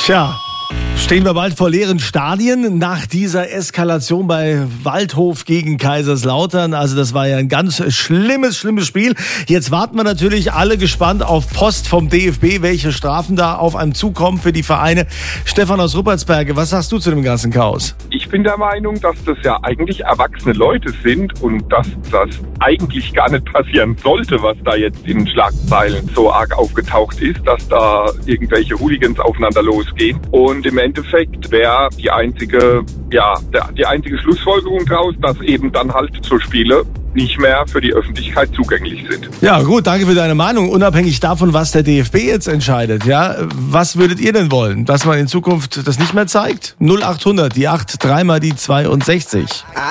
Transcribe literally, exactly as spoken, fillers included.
Tja, stehen wir bald vor leeren Stadien nach dieser Eskalation bei Waldhof gegen Kaiserslautern. Also das war ja ein ganz schlimmes, schlimmes Spiel. Jetzt warten wir natürlich alle gespannt auf Post vom D F B, welche Strafen da auf einem zukommen für die Vereine. Stefan aus Ruppertsberge, was sagst du zu dem ganzen Chaos? Ich bin der Meinung, dass das ja eigentlich erwachsene Leute sind und dass das eigentlich gar nicht passieren sollte, was da jetzt in den Schlagzeilen so arg aufgetaucht ist, dass da irgendwelche Hooligans aufeinander losgehen. Und im Endeffekt wäre die einzige, ja, die einzige Schlussfolgerung daraus, dass eben dann halt so Spiele nicht mehr für die Öffentlichkeit zugänglich sind. Ja gut, danke für deine Meinung. Unabhängig davon, was der D F B jetzt entscheidet, ja, was würdet ihr denn wollen? Dass man in Zukunft das nicht mehr zeigt? null acht hundert, die acht, dreimal die zweiundsechzig.